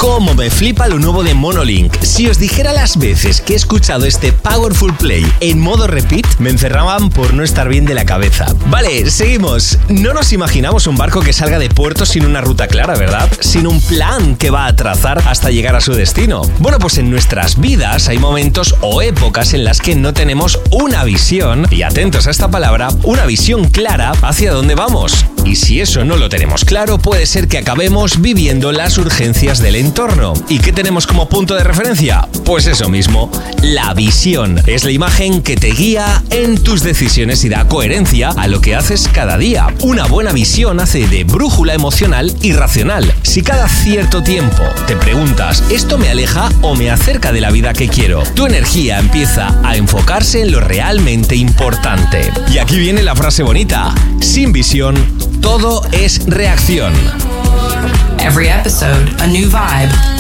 Cómo me flipa lo nuevo de Monolink. Si os dijera las veces que he escuchado este Powerful Play en modo repeat, me encerraban por no estar bien de la cabeza. Vale, seguimos. No nos imaginamos un barco que salga de puerto sin una ruta clara, ¿verdad? Sin un plan que va a trazar hasta llegar a su destino. Bueno, pues en nuestras vidas hay momentos o épocas en las que no tenemos una visión, y atentos a esta palabra, una visión clara hacia dónde vamos. Y si eso no lo tenemos claro, puede ser que acabemos viviendo las urgencias del entorno. ¿Y qué tenemos como punto de referencia? Pues eso mismo, la visión. Es la imagen que te guía en tus decisiones y da coherencia a lo que haces cada día. Una buena visión hace de brújula emocional y racional. Si cada cierto tiempo te preguntas, ¿esto me aleja o me acerca de la vida que quiero?, tu energía empieza a enfocarse en lo realmente importante. Y aquí viene la frase bonita: sin visión, todo es reacción. Every episode, a new vibe.